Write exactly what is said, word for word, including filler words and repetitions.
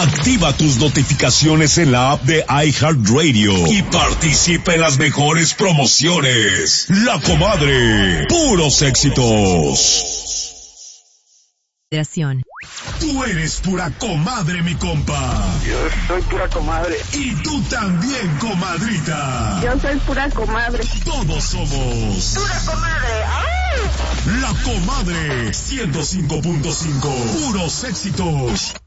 Activa tus notificaciones en la app de iHeartRadio y participa en las mejores promociones. La Comadre, puros éxitos. Tú eres pura comadre, mi compa. Yo soy pura comadre. Y tú también, comadrita. Yo soy pura comadre. Todos somos pura comadre. ¡Ay! La Comadre ciento cinco punto cinco. Puros éxitos.